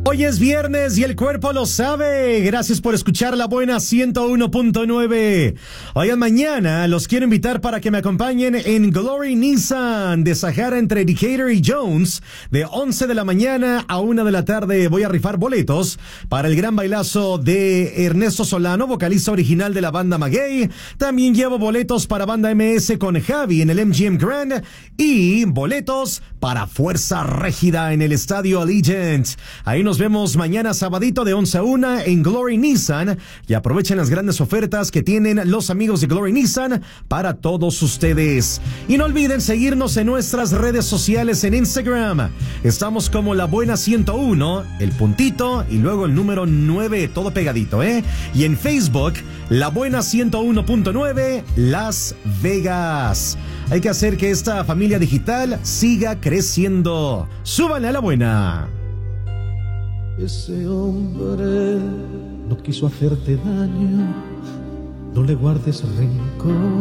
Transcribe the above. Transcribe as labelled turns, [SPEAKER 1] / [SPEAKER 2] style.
[SPEAKER 1] Hoy es viernes y el cuerpo lo sabe. Gracias por escuchar La Buena 101.9. Hoy mañana los quiero invitar para que me acompañen en Glory Nissan de Sahara entre Decatur y Jones. De 11 de la mañana a 1 de la tarde voy a rifar boletos para el gran bailazo de Ernesto Solano, vocalista original de la banda Maguey. También llevo boletos para banda MS con Javi en el MGM Grand y boletos para Fuerza Régida en el Estadio Allegiant. Ahí nos vemos mañana sabadito de 11 a 1 en Glory Nissan y aprovechen las grandes ofertas que tienen los amigos de Glory Nissan para todos ustedes. Y no olviden seguirnos en nuestras redes sociales en Instagram. Estamos como La Buena 101, el puntito y luego el número 9, todo pegadito, ¿eh? Y en Facebook, La Buena 101.9 Las Vegas. Hay que hacer que esta familia digital siga creciendo. ¡Súbanle a La Buena!
[SPEAKER 2] Ese hombre no quiso hacerte daño, no le guardes rencor.